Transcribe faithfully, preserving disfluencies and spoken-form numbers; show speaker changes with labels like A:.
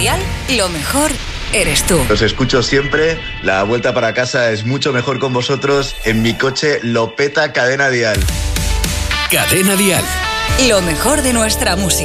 A: Dial, lo mejor eres tú.
B: Los escucho siempre, la vuelta para casa es mucho mejor con vosotros. En mi coche lo peta Cadena Dial.
C: Cadena Dial.
A: Lo mejor de nuestra música.